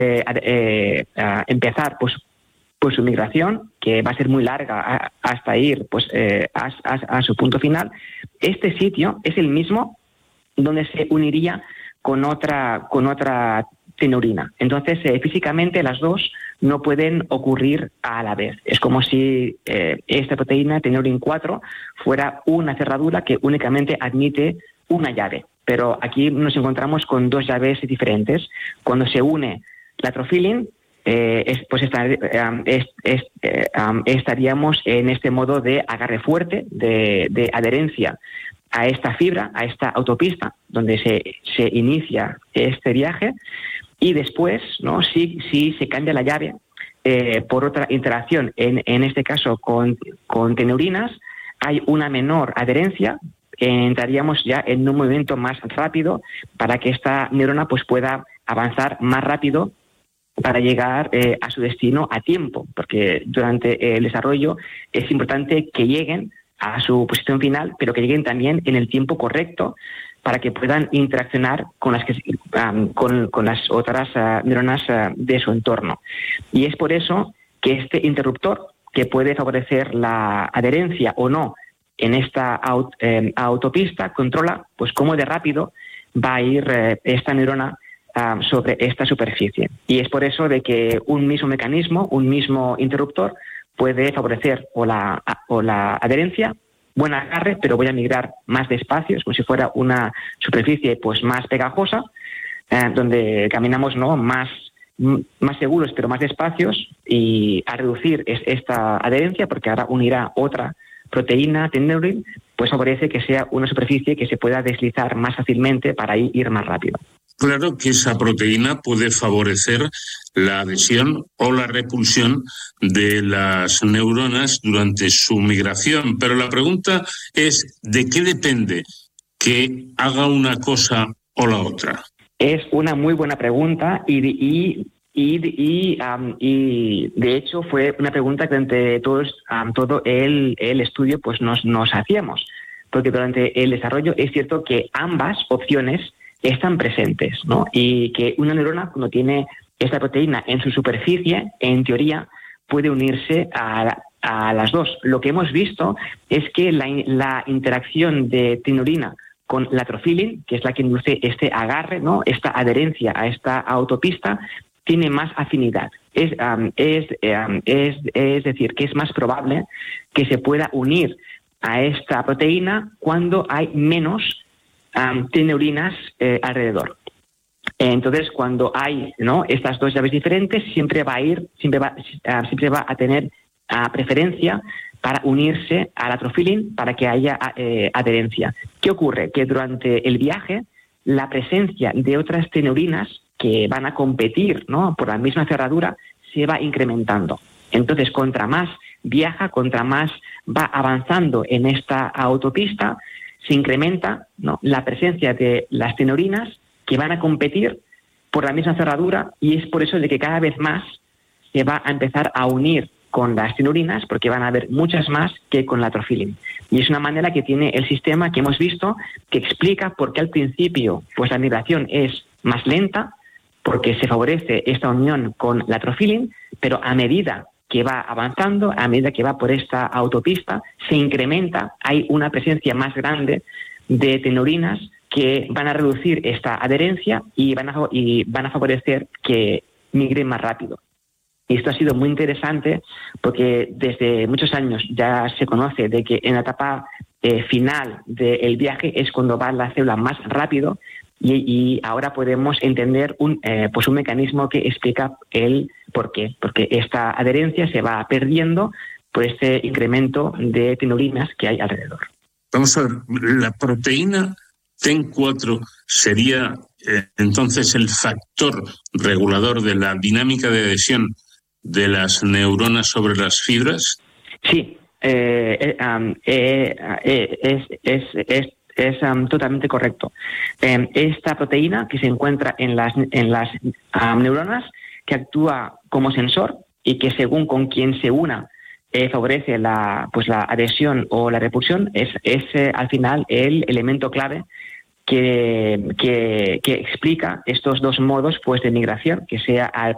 empezar pues su migración, que va a ser muy larga hasta ir pues a su punto final. Este sitio es el mismo donde se uniría con otra teneurina. Entonces, físicamente las dos no pueden ocurrir a la vez. Es como si esta proteína, teneurin 4, fuera una cerradura que únicamente admite una llave. Pero aquí nos encontramos con dos llaves diferentes. Cuando se une la trofilin, estaríamos en este modo de agarre fuerte, de adherencia a esta fibra, a esta autopista donde se inicia este viaje, y después, ¿no?, si se cambia la llave por otra interacción, en este caso con teneurinas, hay una menor adherencia, entraríamos ya en un movimiento más rápido para que esta neurona pues pueda avanzar más rápido para llegar a su destino a tiempo, porque durante el desarrollo es importante que lleguen a su posición final, pero que lleguen también en el tiempo correcto para que puedan interaccionar con las otras neuronas de su entorno. Y es por eso que este interruptor, que puede favorecer la adherencia o no en esta autopista, controla pues cómo de rápido va a ir esta neurona sobre esta superficie. Y es por eso de que un mismo mecanismo, un mismo interruptor, puede favorecer o la adherencia, buen agarre, pero voy a migrar más despacio, es como si fuera una superficie pues más pegajosa, donde caminamos, ¿no?, más seguros pero más despacios, y a reducir esta adherencia, porque ahora unirá otra proteína, teneurin, pues favorece que sea una superficie que se pueda deslizar más fácilmente para ir más rápido. Claro que esa proteína puede favorecer la adhesión o la repulsión de las neuronas durante su migración, pero la pregunta es, ¿de qué depende que haga una cosa o la otra? Es una muy buena pregunta y de hecho fue una pregunta que durante todo el estudio pues nos hacíamos, porque durante el desarrollo es cierto que ambas opciones están presentes, ¿no? Y que una neurona, cuando tiene esta proteína en su superficie, en teoría puede unirse a las dos. Lo que hemos visto es que la interacción de teneurina con la trofilin, que es la que induce este agarre, ¿no?, esta adherencia a esta autopista, tiene más afinidad. Es decir, que es más probable que se pueda unir a esta proteína cuando hay menos teneurinas alrededor. Entonces, cuando hay, ¿no?, estas dos llaves diferentes, siempre va a tener preferencia para unirse a la trofilin para que haya adherencia. ¿Qué ocurre? Que durante el viaje, la presencia de otras teneurinas que van a competir, ¿no?, por la misma cerradura se va incrementando. Entonces, contra más viaja, contra más va avanzando en esta autopista, se incrementa, ¿no?, la presencia de las teneurinas que van a competir por la misma cerradura, y es por eso de que cada vez más se va a empezar a unir con las teneurinas, porque van a haber muchas más que con la trofilin. Y es una manera que tiene el sistema que hemos visto, que explica por qué al principio pues la migración es más lenta, porque se favorece esta unión con la trofilin, pero a medida que va avanzando, a medida que va por esta autopista, se incrementa, hay una presencia más grande de teneurinas que van a reducir esta adherencia y van a favorecer que migren más rápido. Y esto ha sido muy interesante porque desde muchos años ya se conoce de que en la etapa final del viaje es cuando va la célula más rápido, y ahora podemos entender un mecanismo que explica el por qué. Porque esta adherencia se va perdiendo por este incremento de teneurinas que hay alrededor. Vamos a ver, la proteína TEN4 sería entonces el factor regulador de la dinámica de adhesión de las neuronas sobre las fibras. Sí, es totalmente correcto. Esta proteína que se encuentra en las neuronas, que actúa como sensor y que según con quien se una favorece la adhesión o la repulsión, es al final el elemento clave que explica estos dos modos pues de migración, que sea al